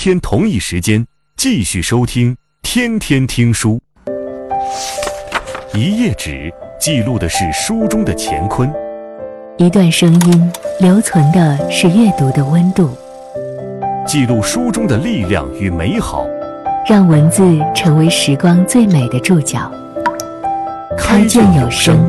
天同一时间继续收听天天听书。一页纸记录的是书中的乾坤， 一段声音留存的是阅读的温度， 记录书中的力量与美好， 让文字成为时光最美的注脚。开卷有声。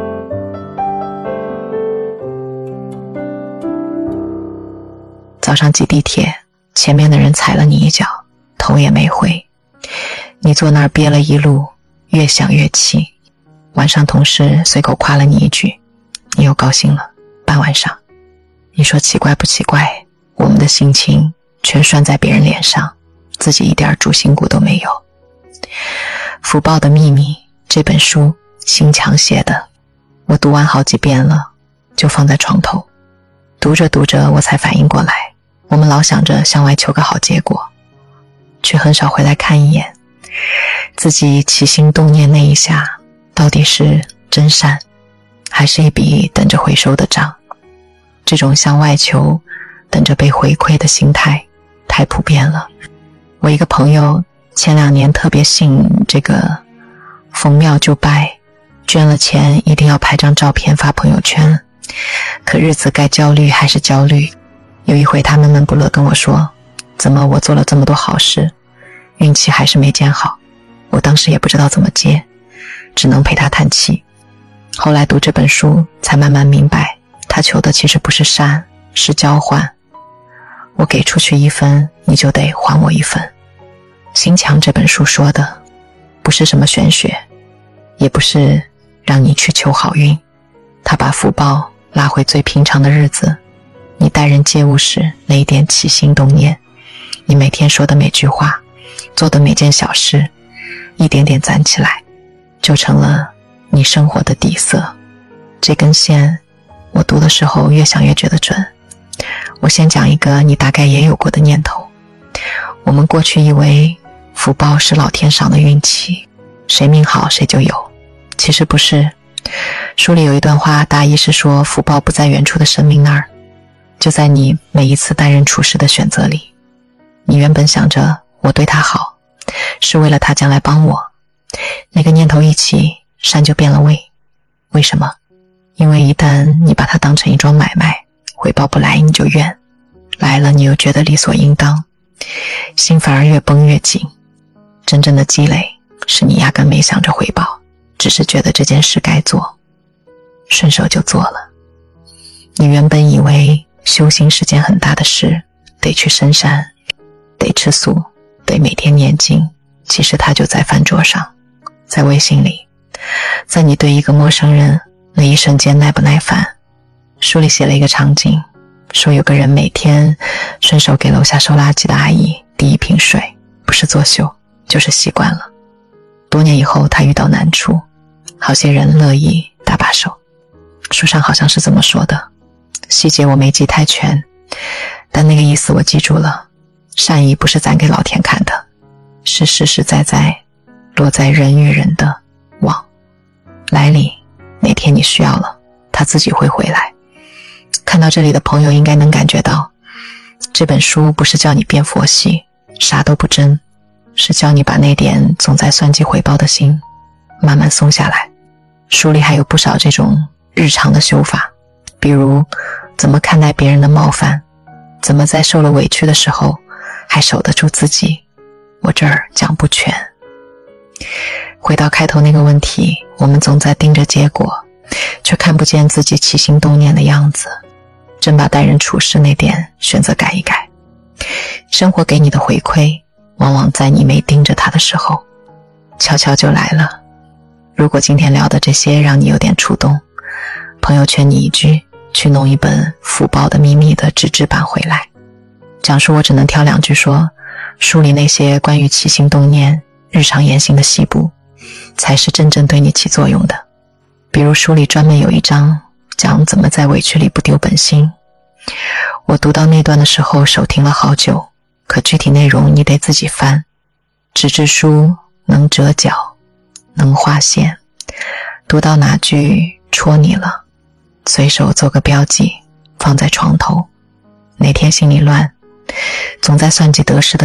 早上挤地铁，前面的人踩了你一脚，头也没回，你坐那儿憋了一路，越想越气。晚上同事随口夸了你一句，你又高兴了半晚上。你说奇怪不奇怪，我们的心情全拴在别人脸上，自己一点主心骨都没有。福报的秘密这本书心强写的，我读完好几遍了，就放在床头。读着读着我才反应过来，我们老想着向外求个好结果，却很少回来看一眼自己起心动念那一下到底是真善，还是一笔等着回收的账。这种向外求等着被回馈的心态太普遍了。我一个朋友前2年特别信这个逢庙就拜，捐了钱一定要拍张照片发朋友圈，可日子该焦虑还是焦虑。有一回他闷闷不乐跟我说，怎么我做了这么多好事，运气还是没见好。我当时也不知道怎么接，只能陪他叹气。后来读这本书才慢慢明白，他求的其实不是善，是交换。我给出去1分，你就得还我1分。心强这本书说的不是什么玄学，也不是让你去求好运，他把福报拉回最平常的日子，你待人接物时那一点起心动念，你每天说的每句话，做的每件小事，一点点攒起来，就成了你生活的底色。这根线我读的时候越想越觉得准。我先讲一个你大概也有过的念头。我们过去以为福报是老天赏的运气，谁命好谁就有，其实不是。书里有一段话，大意是说福报不在远处的神明那儿，就在你每一次待人处事的选择里。你原本想着我对他好是为了他将来帮我，那个念头一起，善就变了味。为什么？因为一旦你把它当成一桩买卖，回报不来你就怨，来了你又觉得理所应当，心反而越绷越紧。真正的积累是你压根没想着回报，只是觉得这件事该做，顺手就做了。你原本以为修行是件很大的事，得去深山，得吃素，得每天念经，其实它就在饭桌上，在微信里，在你对一个陌生人那一瞬间耐不耐烦。书里写了一个场景，说有个人每天顺手给楼下收垃圾的阿姨递一瓶水，不是作秀就是习惯了。多年以后他遇到难处，好些人乐意搭把手。书上好像是这么说的，细节我没记太全，但那个意思我记住了。善意不是咱给老天看的，是实实在在落在人与人的网。来历哪天你需要了，他自己会回来。看到这里的朋友应该能感觉到，这本书不是叫你变佛系啥都不争，是教你把那点总在算计回报的心慢慢松下来。书里还有不少这种日常的修法，比如怎么看待别人的冒犯，怎么在受了委屈的时候还守得住自己。我这儿讲不全。回到开头那个问题，我们总在盯着结果，却看不见自己起心动念的样子，真把待人处事那点选择改一改。生活给你的回馈往往在你没盯着它的时候悄悄就来了。如果今天聊的这些让你有点触动，朋友劝你一句，去弄一本《福报的秘密》的纸质版回来。讲述我只能挑2句说，书里那些关于起心动念日常言行的细部才是真正对你起作用的。比如书里专门有一章讲怎么在委屈里不丢本心。我读到那段的时候手停了好久，可具体内容你得自己翻。纸质书能折角，能画线，读到哪句戳你了，随手做个标记放在床头。哪天心里乱，总在算计得失的